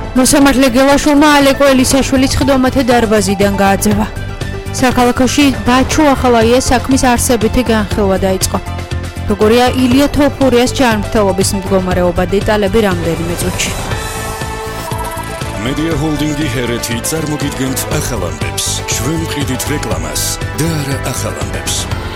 მოსამართლე გელაშვილმა ალეკო ელისაშვილის ხდომათა დარბაზიდან გააძევა. საქალაქოში ბაჩუ ახალაიას საქმის არსებითი განხილვა დაიწყო. როგორია ილია თოფურიას ჯანმრთელობის მდგომარეობა, დეტალები რამდენიმე წუთში. Media Holding-ი ჰერეთი წარმოგიდგენთ ახალ ამბებს. ჩვენ ვყიდით რეკლამას და არა ახალ ამბებს.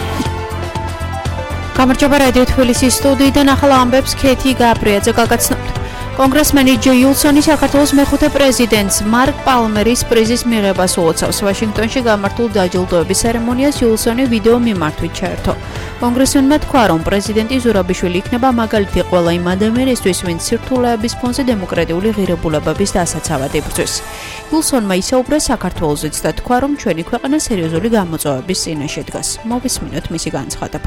გამარჯობა რადიო თბილისის სტუდიიდან ახალ ამბებს ქეთი გაბრიაძე გაგაცნობთ. კონგრესმენი ჯო იულსონი საქართველოს მეხუთე პრეზიდენტს მარკ პალმერის პრიზის მიღებას უოცავს. ვაშინგტონში გამართულ დაჯილდოების ცერემონიას იულსონი ვიდეო მიმართვით ჩაერთო. კონგრესმენმა თქვა, რომ პრეზიდენტი ზურაბიშვილი იქნება მაგალითი ყველა იმ ადამიანისთვის, ვინც სირთულეების ფონზე დემოკრატიული ღირებულებების დასაცავად იბრძვის. იულსონმა ისაუბრა საქართველოსაც და თქვა, რომ ჩვენი ქვეყანა სერიოზული გამოწვევების წინაშე დგას. მოვისმინოთ მისი განცხადება.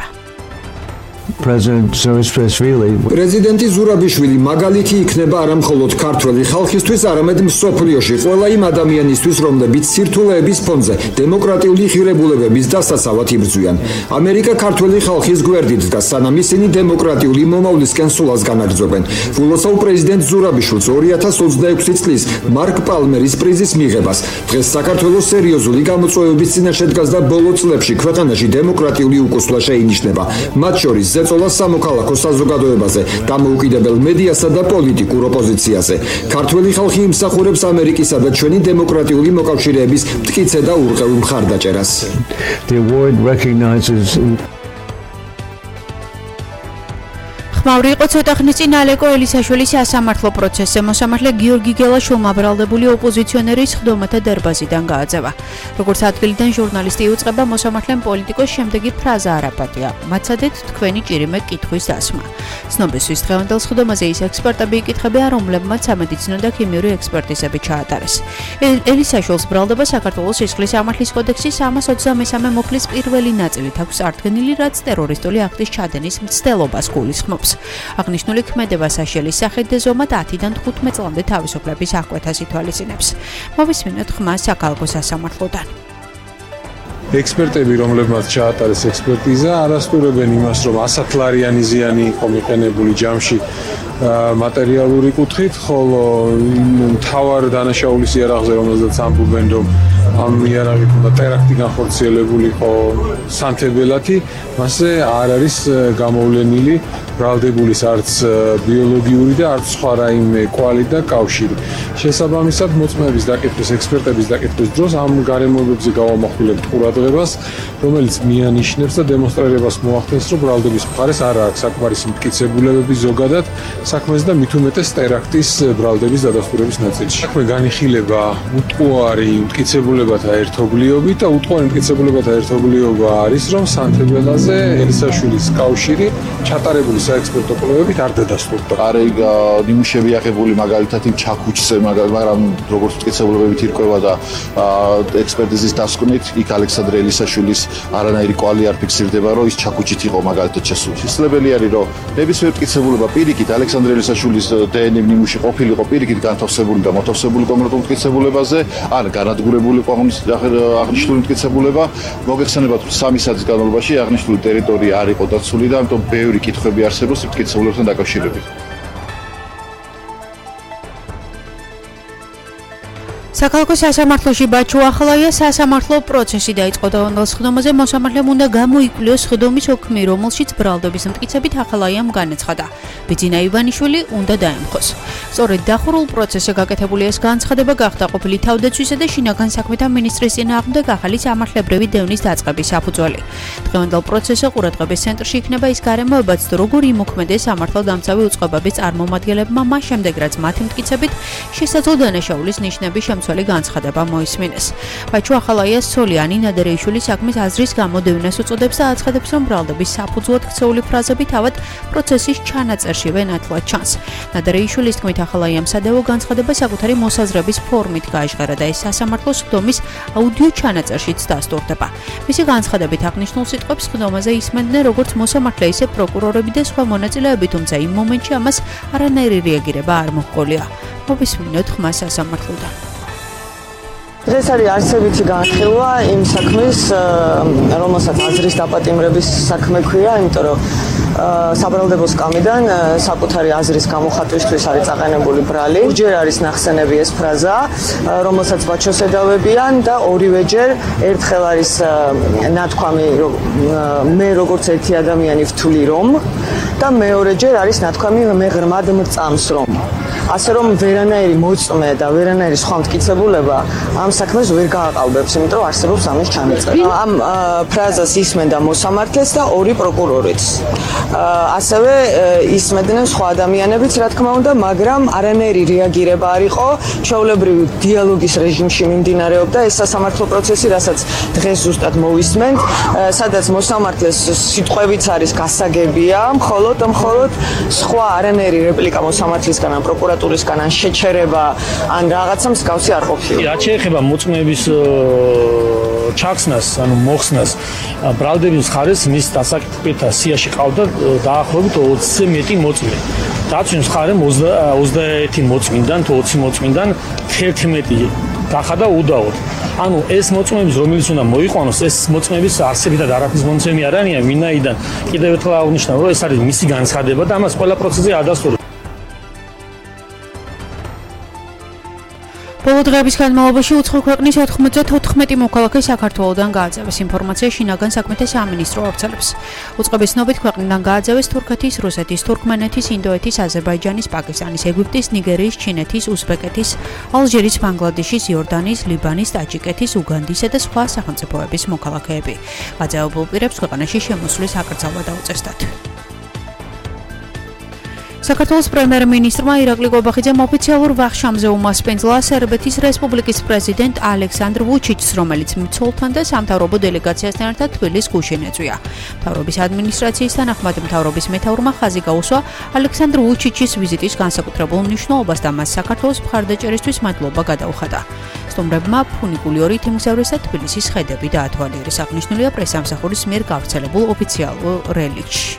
პრეზიდენტი ზურაბიშვილი მაგალითი იქნება არა მხოლოდ ქართველი ხალხისთვის, არამედ მსოფლიოში ყველა იმ ადამიანისთვის, რომლებიც სირთულეების ფონზე დემოკრატიული ღირებულებების დასაცავად იბრძვიან. ამერიკა ქართველი ხალხის გვერდით დგას, სანამ ისინი დემოკრატიული მომავლისკენ სულას განაგრძობენ. ვილოცავ პრეზიდენტ ზურაბიშვილს 2026 წლის მარკ პალმერის პრიზის მიღებას. დღეს საქართველოს სერიოზული გამოწვევების წინაშე დგას და ბოლო წლებში ქვეყანაში დემოკრატიული უკუსვლა შეინიშნება. მათ შორის ზეწოლა სამოქალაქო საზოგადოებაზე, დამოუკიდებელ მედიასა და პოლიტიკურ ოპოზიციაზე. ქართველი ხალხი იმსახურებს ამერიკისა და ჩვენი დემოკრატიული მოკავშირეების მტკიცე და ურყევ მხარდაჭერას. ხმაური იყო ცოტა ხნის წინ ალეკო ელისაშვილის სასამართლო პროცესზე. მოსამართლე გიორგი გელაშვილმა ბრალდებული ოპოზიციონერის ხდომათა დარბაზიდან გააძევა. როგორც ადგილიდან ჟურნალისტი იუწყება, მოსამართლემ პოლიტიკოს შემდეგი ფრაზა არაპატია: მაცადეთ თქვენი ჭირიმე კითხვის დასმა. ცნობისთვის დღევანდელ ხდომაზე ის ექსპერტები იკითხებიან, რომლებმაც სამედიცინო და ქიმიური ექსპერტიზები ჩაატარეს. ელისაშვილს ბრალდება საქართველოს სისხლის სამართლის კოდექსის 323 მოფლის პირველი ნაწილით აქვს წარდგენილი, რაც ტერორისტული აქტის ჩადენის მცდელობას გულისხმობს. აღნიშნული ქმედება საშელის სახით ზომად 10-დან 15 წლამდე თავისუფლების აღკვეთას ითვალისწინებს. მოვისმინოთ ხმას საქალაქო სასამართლოდან. ექსპერტები, რომლებმაც ჩაატარეს ექსპერტიზა, არასტურებენ იმას, რომ 100 ლარიანი ზიანი იყო მიყენებული ჯამში მატერიალური კუთხით, ხოლო მთავარ დანაშაულის იარაღზე, რომელზეც ამბობენ, რომ ამ იარაღით უნდა ტერაქტი განხორციელებული იყო სანთებელათი, მასზე არ არის გამოვლენილი ბრალდებულის არც ბიოლოგიური და არც სხვა რაიმე კვალი და კავშირი. შესაბამისად, მოწმეების დაკითხვის, ექსპერტების დაკითხვის დროს ამ გარემოებებზე გავამახვილებთ ყურადღებას, რომელიც მიანიშნებს და დემონსტრირებას მოახდენს, რომ ბრალდების მხარეს არ აქვს საკმარისი მტკიცებულებები ზოგადად საქმეს და მით უმეტეს ტერაქტის ბრალდების დადასტურების ნაწილში. საქმე განიხილება უტყუარი მტკიცებულებათა ერთობლიობით და უტყუარი მტკიცებულებათა ერთობლიობა არის, რომ სანთებელაზე ელისაშვილის კავშირი ჩატარებული საექსპერტო კვლევებით არ დადასტურდა. არის ნიმუშები აღებული მაგალითად იმ ჩაქუჩზე, მაგრამ როგორც მტკიცებულებებით ირკვევა და ექსპერტიზის დასკვნით იქ ალექსანდრე ელისაშვილის არანაირი კვალი არ ფიქსირდება, რომ ის ჩაქუჩით იყო მაგალითად შესული. შესაძლებელი არის, რომ ნებისმიერ მტკიცებულება პირიქით ალექსანდრე ელისაშვილის დნმ ნიმუში ყოფილიყო პირიქით განთავსებული და მოთავსებული კონკრეტულ მტკიცებულებაზე, ან განადგურებული აღნიშნული მტკიცებულება. მოგეხსენებათ, 3 საათის განმავლობაში აღნიშნული ტერიტორია არ იყო დაცული და ამიტომ ბევრი კითხვები არსებობს მტკიცებულებასთან დაკავშირებით. საქალაქო სასამართლოში ბაჩუ ახალაიას სასამართლო პროცესი დაიწყო და ონლაინ ხდომაზე მოსამართლემ უნდა გამოიკვლიოს ხდომის ოქმი, რომელშიც ბრალდების მტკიცებით ახალაიამ განაცხადა. ბიძინა ივანიშვილი უნდა დაემხოს. სწორედ დახურულ პროცესზე გაკეთებული ეს განცხადება გახდა ყოფილი თავდაცვისა და შინაგან საქმეთა მინისტრის წინააღმდეგ ახალი სამართლებრივი დევნის დაწყების საფუძველი. დღევანდელ პროცესზე ყურადღების ცენტრში იქნება ის გარემოებაც, როგორ იმოქმედეს სამართალდამცავი უწყებების წარმომადგენლებმა მას შემდეგ, რაც მათი მტკიცებით შესაძლო დანაშაულის ნიშნების შემცველი განცხადება მოისმინეს. ბაჩუ ახალაიას ცოლი ანინა დერეიშვილი საქმის აზრის გამოდევნას უწოდებს და აცხადებს, რომ ბრალდების საფუძვლად ქცეული ფრაზები თავად პროცესის ჩანაწერშივე ნათლად ჩანს. ნადერეიშვილის თქმით, ახალაიამ სადავო განცხადება საკუთარი მოსაზრების ფორმით გააჟღერა და ეს სასამართლოს ხდომის აუდიო ჩანაწერშიც დასტურდება. მისი განცხადებით აღნიშნულ სიტყვებს ხდომაზე ისმენდნენ როგორც მოსამართლე, ისე პროკურორები და სხვა მონაწილეები, თუმცა იმ მომენტში ამას არანაირი რეაგირება არ მოჰყოლია. მოვისმინოთ ხმას სასამართლოდან. დღეს არის არსებითი განხილვა იმ საქმის, რომელსაც აზრის დაპატიმრების საქმე ქვია, იმიტომ რომ საბრალდებო სკამიდან საკუთარი აზრის გამოხატვისთვის არის წაყენებული ბრალი. ჯერ არის ნახსენები ეს ფრაზა, რომელსაც ბაჩოს ედავებიან და ორივეჯერ ერთხელ არის ნათქვამი მე როგორც ერთი ადამიანი ვთვლი რომ და მეორეჯერ არის ნათქვამი მე ღრმად მწამს რომ. ასე რომ ვერანაირი მოწმე და ვერანაირი სხვა მტკიცებულება ამ საქმეს ვერ გააყალბებს, იმიტომ რომ არსებობს ამის ჩანაწერი. ამ ფრაზას ისმენდა მოსამართლეც და ორი პროკურორიც. ასევე ისმენდნენ სხვა ადამიანებიც, რა თქმა უნდა, მაგრამ არანაირი რეაგირება არ იყო, ჩვეულებრივი დიალოგის რეჟიმში მიმდინარეობდა ეს სასამართლო პროცესი, რასაც დღეს ზუსტად მოვისმენთ, სადაც მოსამართლეს სიტყვებიც არის გასაგებია, მხოლოდ სხვა არანაირი რეპლიკა მოსამართლისგან ან პროკურატურისგან ან შეჩერება ან რაღაცა მსგავსი არ ყოფილა. რაც შეეხება მოწმეების ჩაქსნას, ანუ მოხსნას, ბრალდების მხარეს მის დასაკითხებთან სიაში ყავდა დაახლოებით 20-ზე მეტი მოწმე. დაცვის მხარემ 21 მოწმინდან თუ 20 მოწმინდან 11 გახადა უდაოდ. ანუ ეს მოწმეების რომელიც უნდა მოიყვანოს, ეს მოწმეების არსებითად არაფრის მონაცემი არ არიან, ვინაიდან კიდევ ერთხელ აღნიშნავ, რომ ეს არის მისი განცხადება და ამას ყველა პროცესზე ადასტურებს. ბოლო დღეების განმავლობაში უცხო ქვეყნის 94 მოქალაქე საქართველოდან გააძევეს. ინფორმაცია შინაგან საქმეთა სამინისტრო ავრცელებს. უწყების ცნობით ქვეყნიდან გააძევეს თურქეთის, რუსეთის, თურქმენეთის, ინდოეთის, აზერბაიჯანის, პაკისტანის, ეგვიპტის, ნიგერიის, ჩინეთის, უზბეკეთის, ალჟირის, ბანგლადეშის, იორდანიის, ლიბანის, ტაჯიკეთის, უგანდისა და სხვა სახელმწიფოების მოქალაქეები. გაძევებულ პირებს ქვეყანაში შემოსვლის აკრძალვა დაუწესდათ. საქართველოს პრემიერ-მინისტრმა ირაკლი ყობახიძემ ოფიციალურ ვახშამზე უმასპინძლა სერბეთის რესპუბლიკის პრეზიდენტ ალექსანდრ ვუჩიჩს, რომელიც მცოლთან და სამთავრობო დელეგაციასთან ერთად თბილისს გუშინ ეწვია. მთავრობის ადმინისტრაციის თანახმად მთავრობის მეთაურმა ხაზი გაუსვა ალექსანდრ ვუჩიჩის ვიზიტის განსაკუთრებულ მნიშვნელობას და მას საქართველოს მხარდაჭერისთვის მადლობა გადაუხადა. სტუმრებმა ფუნიკული ორით იმგზავრეს და თბილისის ხედები დაათვალიერეს. აღნიშნულია პრესამსახურის მიერ გავრცელებულ ოფიციალურ რელიგში.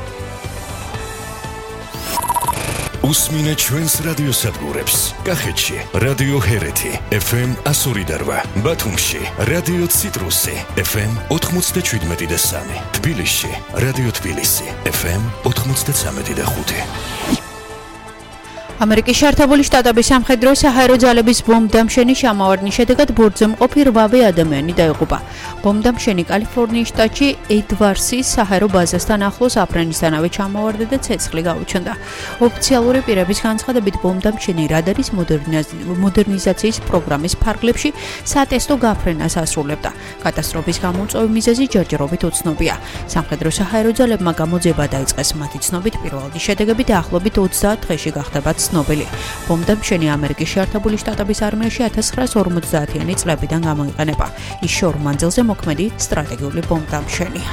უსმინე ჩვენს რადიოსადგურებს. კახეთში რადიო ჰერეთი FM 102.8, ბათუმში რადიო ციტრუსი FM 97.3, თბილისში რადიო თბილისი FM 93.5. ამერიკის შეერთებული შტატების სამხედრო საჰაერო ძალების ბომბდამშენის შემოვარდნის შედეგად ბორტზე მყოფი 8 ადამიანი დაიღუპა. ბომბდამშენი კალიფორნიის შტატში ედვარსის საჰაერო ბაზასთან ახლოს აფრენისთანავე ჩამოვარდა და ცეცხლი გაუჩნდა. ოფიციალური პირების განცხადებით ბომბდამშენი რადარის მოდერნიზაციის პროგრამის ფარგლებში სატესტო გაფრენას ასრულებდა. კატასტროფის გამომწვევი მიზეზი ჯერჯერობით უცნობია. სამხედრო საჰაერო ძალებმა გამოძიება დაიწყეს. მათი ცნობით პირველადი შედეგები დაახლოებით 30 დღეში გახდება ცნობილი. ბომბდამშენი ამერიკის შეერთებული შტატების არმიაში 1950-იანი წლებიდან გამოიყენება. ის შორ მანძილზე მოქმედი სტრატეგიული ბომბდამშენია.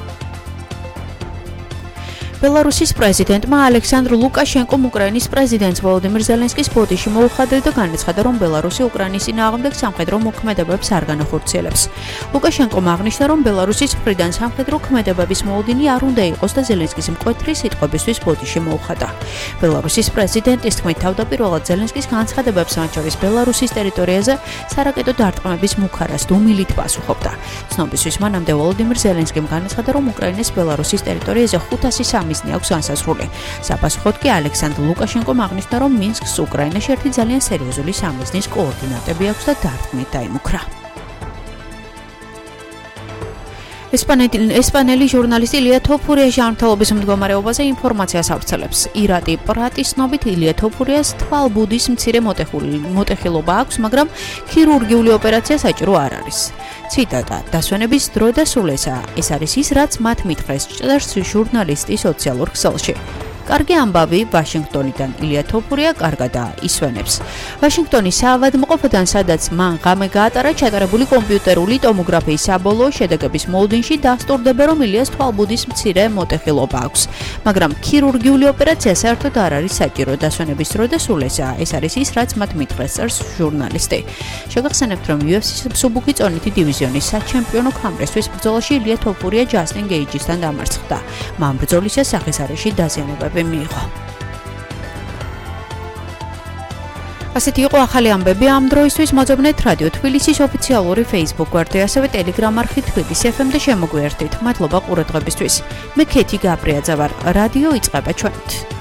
ბელარუსის პრეზიდენტმა ალექსანდრ ლუკაშენკომ უკრაინის პრეზიდენტს ვოლოდიმირ ზელენსკის ბოდიში მოუხადა და განაცხადა, რომ ბელარუსი უკრაინის წინააღმდეგ სამხედრო მოქმედებებს არ განახორციელებს. ლუკაშენკომ აღნიშნა, რომ ბელარუსის მხრიდან სამხედრო ქმედებების მოლოდინი არ უნდა იყოს და ზელენსკის მკვეთრი სიტყვებისთვის ბოდიში მოუხადა. ბელარუსის პრეზიდენტის თქმით, თავდაპირველად ზელენსკის განცხადებებს, მათ შორის ბელარუსის ტერიტორიაზე სარაკეტო დარტყმების მუქარას დუმილით პასუხობდა. ცნობისთვის მანამდე ვოლოდიმირ ზელენსკიმ განაცხადა, რომ უკრაინის ბელარუსის ტერიტორიაზე 503 აქვს განსაზღვრული. საფასუხოდ კი ალექსანდრ ლუკაშენკომ აღნიშნა, რომ მინსკს უკრაინაში ერთი ძალიან სერიოზული სამიზნის კოორდინატები აქვს და დარტყმით დაიმუქრა. ესპანელი ჟურნალისტი ილია თოფურია ჟანრთელობის მდგომარეობაზე ინფორმაციას ავრცელებს. ირატი პრატის ცნობით ილია თოფურიას თვალბუდის მცირე მოტეხილობა აქვს, მაგრამ ქირურგიული ოპერაცია საჭირო არ არის. ციტატა: დასვენების დრო და სულ ესაა. ეს არის ის, რაც მათ მითხრეს, ჭდარს ჟურნალისტი სოციალურ ქსელში. კარგი ამბავი ვაშინგტონიდან ილია თოფურია კარგადაა ისვენებს. ვაშინგტონის საავადმყოფოდან, სადაც მან ღამე გაატარა, ჩატარებული კომპიუტერული ტომოგრაფიის საბოლოო შედეგების მოლოდინში დასტურდება, რომ ილიას თვალბუდის მცირე მოტეხილობა აქვს, მაგრამ ქირურგიული ოპერაცია საერთოდ არ არის საჭირო. დასვენების დრო და სულ ესაა. ეს არის ის, რაც მათ მითხრეს, წერს ჟურნალისტი. შეგახსენებთ, რომ UFC-ს მსუბუქი წონითი დივიზიონის საჩემპიონო ქამრისთვის ბრძოლაში ილია თოფურია ჯასტინ გეიჯისთან დამარცხდა. მან ბრძოლისას სახის არეში დაზიანებები მიიღო. ასეთი იყო ახალი ამბები ამ დროისთვის. მოძებნეთ რადიო თბილისის ოფიციალური Facebook გვერდი, ასევე Telegram არხი თბილისი FM და შემოგვიერთდით. მადლობა ყურადღებისთვის. მე ქეთი გაბრიაძე ვარ. რადიო იწყება ჩვენით.